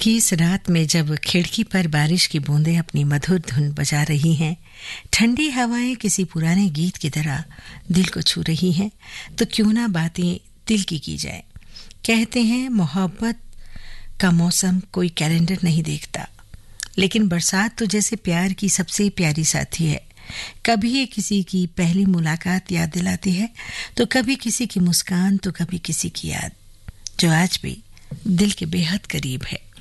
कि इस रात में जब खिड़की पर बारिश की बूंदें अपनी मधुर धुन बजा रही हैं, ठंडी हवाएं किसी पुराने गीत की तरह दिल को छू रही हैं, तो क्यों ना बातें दिल की जाए। कहते हैं मोहब्बत का मौसम कोई कैलेंडर नहीं देखता, लेकिन बरसात तो जैसे प्यार की सबसे प्यारी साथी है। कभी ये किसी की पहली मुलाकात याद दिलाती है, तो कभी किसी की मुस्कान, तो कभी किसी की याद, जो आज भी दिल के बेहद करीब है।